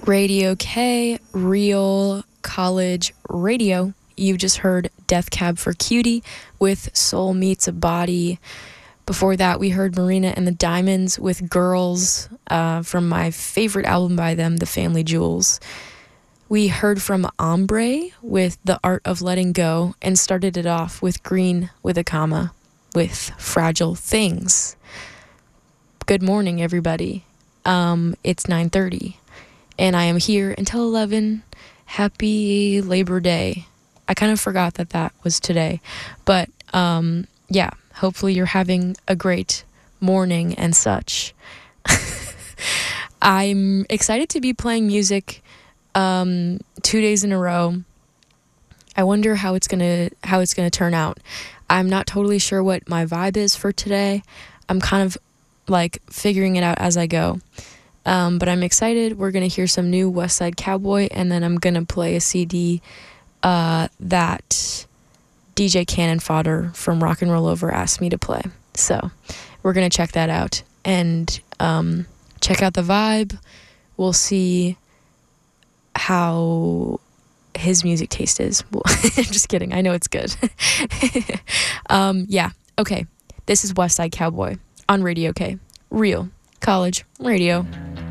Radio K, Real College Radio. You just heard Death Cab for Cutie with Soul Meets a Body. Before that, we heard Marina and the Diamonds with Girls from my favorite album by them, The Family Jewels. We heard from Ombre with The Art of Letting Go and started it off with Green with a comma with Fragile Things. Good morning, everybody. It's 9:30. And I am here until 11. Happy Labor Day. I kind of forgot that was today. But, yeah, hopefully you're having a great morning and such. I'm excited to be playing music 2 days in a row. I wonder how it's gonna turn out. I'm not totally sure what my vibe is for today. I'm kind of like figuring it out as I go. But I'm excited. We're going to hear some new West Side Cowboy, and then I'm going to play a CD that DJ Cannon Fodder from Rock and Roll Over asked me to play. So we're going to check that out and check out the vibe. We'll see how his music taste is. I'm just kidding. I know it's good. Yeah. Okay. This is West Side Cowboy on Radio K. Real College Radio.